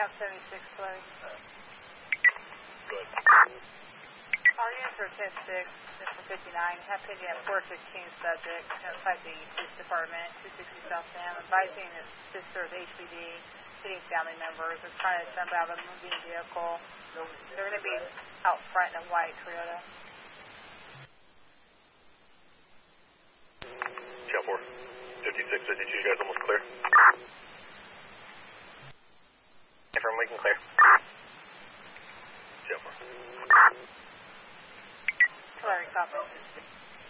Cap 76, Larry. Go ahead. Our units are 10-6, Mr. 59. Have pending at 416 subject. Notified the police department, 260 South Dam, advising his sister of HPD, hitting family members. They're trying to jump out of a moving vehicle. They're going to be out front in a white Toyota. Cap 4. 56, 52, you guys almost clear? Confirm we can clear. Cap 4. Larry, copy.